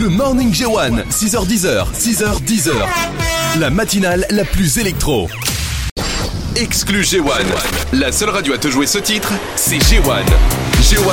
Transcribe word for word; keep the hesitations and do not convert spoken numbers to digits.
Le Morning G un, six heures dix, six heures dix. La matinale la plus électro. Exclu G un. La seule radio à te jouer ce titre, c'est G un. G